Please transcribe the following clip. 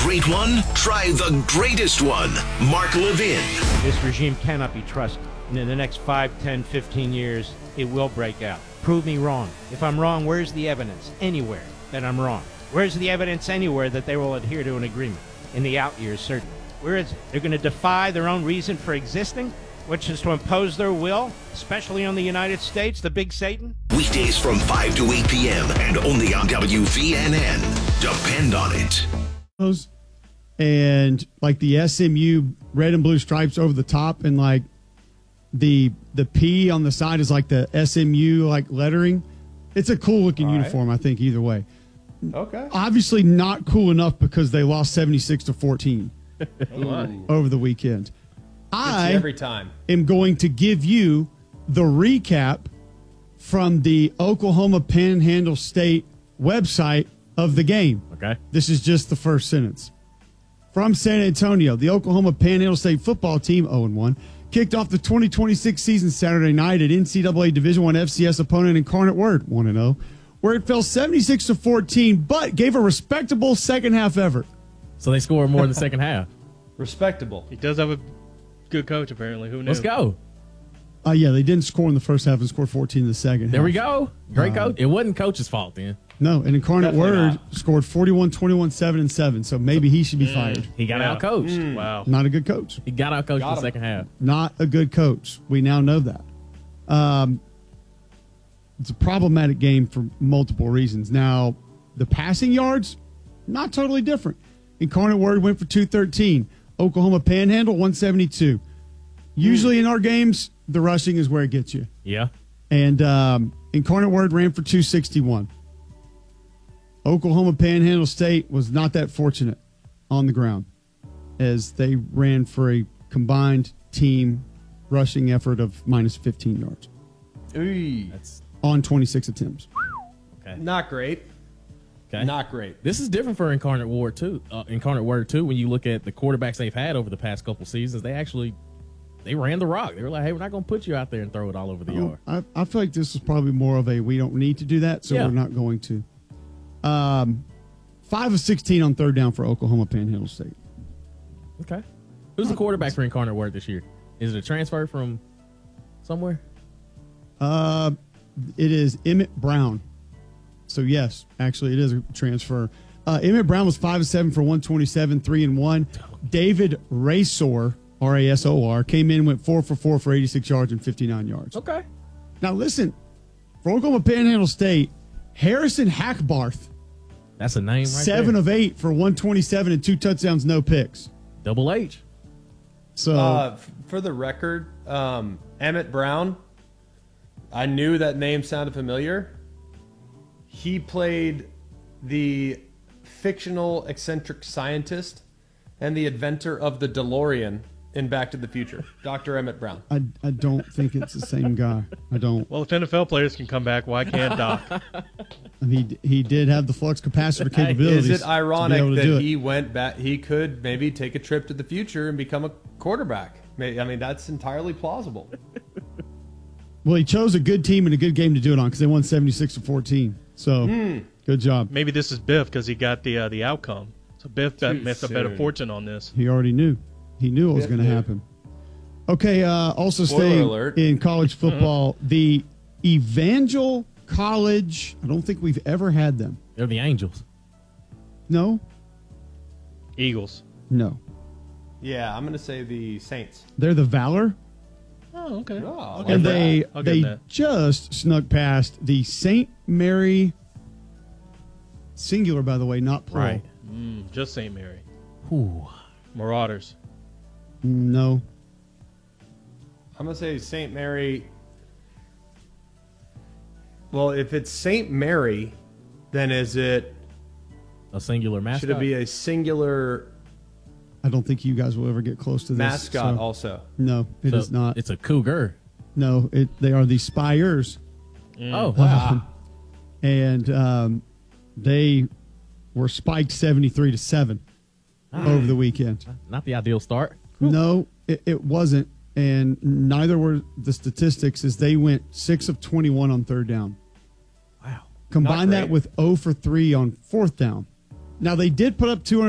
great one? Try the greatest one. Mark Levin. This regime cannot be trusted. And in the next 5, 10, 15 years, it will break out. Prove me wrong. If I'm wrong, where's the evidence? Anywhere that I'm wrong. Where's the evidence anywhere that they will adhere to an agreement? In the out years, certainly. Where is it? They're going to defy their own reason for existing, which is to impose their will, especially on the United States, the big Satan? Weekdays from 5 to 8 p.m. and only on WVNN. Depend on it. And like the SMU red and blue stripes over the top, and like the P on the side is like the SMU like lettering. It's a cool looking uniform, I think, either way. Okay. Obviously not cool enough because they lost 76-14 over the weekend. Every time. am going to give you the recap from the Oklahoma Panhandle State website of the game. Okay. This is just the first sentence. From San Antonio, the Oklahoma Panhandle State football team, 0-1, kicked off the 2026 season Saturday night at NCAA Division I FCS opponent Incarnate Word, 1-0, where it fell 76-14, but gave a respectable second half effort. So they scored more in the second half. Respectable. He does have a good coach, apparently. Who knew? Let's go. Yeah, they didn't score in the first half and scored 14 in the second There half. we go. Great coach. It wasn't coach's fault then. No, and Incarnate Definitely Word not. scored 41, 21, 7, and 7. So maybe he should be fired. He got out coached. Wow. Not a good coach. He got out coached in Got the him. second half. Not a good coach. We now know that. It's a problematic game for multiple reasons. Now, the passing yards, not totally different. Incarnate Word went for 213. Oklahoma Panhandle, 172. Usually in our games, the rushing is where it gets you. Yeah. And Incarnate Word ran for 261. Oklahoma Panhandle State was not that fortunate on the ground as they ran for a combined team rushing effort of minus 15 yards Ooh. That's on 26 attempts. okay. Not great. Okay. Not great. This is different for Incarnate Word too. When you look at the quarterbacks they've had over the past couple seasons, they ran the rock. They were like, "Hey, we're not going to put you out there and throw it all over the yard." I feel like this is probably more of a we don't need to do that, so Yeah. we're not going to. 5 of 16 on third down for Oklahoma Panhandle State. Okay. Who's the quarterback for Incarnate Word this year? Is it a transfer from somewhere? It is Emmett Brown. So, yes, actually, it is a transfer. Emmett Brown was 5 of 7 for 127, 3-1. David Rasor, R-A-S-O-R, came in and went 4 for 4 for 86 yards and 59 yards. Okay. Now, listen, for Oklahoma Panhandle State, Harrison Hackbarth, That's a name right 7 there. of 8 for 127 and 2 touchdowns, no picks. Double H. So, For the record, Emmett Brown, I knew that name sounded familiar. He played the fictional eccentric scientist and the inventor of the DeLorean in Back to the Future, Dr. Emmett Brown. I don't think it's the same guy. I don't. Well, if NFL players can come back, why can't Doc? And he did have the flux capacitor capabilities. Is it to be ironic able to do that it. he went back? He could maybe take a trip to the future and become a quarterback. I mean, that's entirely plausible. Well, he chose a good team and a good game to do it on because they won 76-14. So, good job. Maybe this is Biff because he got the outcome. So Biff Too missed a better soon. fortune on this. He already knew. He knew it was Biff going to knew. happen. Okay, also Spoiler staying alert. in college football, the Evangel College, I don't think we've ever had them. They're the Angels. No? Eagles. No. Yeah, I'm going to say the Saints. They're the Valor. Oh, okay. Oh, I'll and give And that. they I'll give that. just snuck past the St. Mary, singular, by the way, not plural. Right. Just St. Mary. Ooh. Marauders. No. I'm going to say St. Mary. Well, if it's St. Mary, then is it, A singular mascot. should it be a singular I don't think you guys will ever get close to this. mascot so- also? No, it is So not. It's a cougar. No, they are the Spires. Oh, wow. And they were spiked 73-7 over the weekend. Not the ideal start. No, it wasn't. And neither were the statistics as they went 6 of 21 on third down. Wow. Combine Not that great. with 0 for 3 on fourth down. Now, they did put up 200.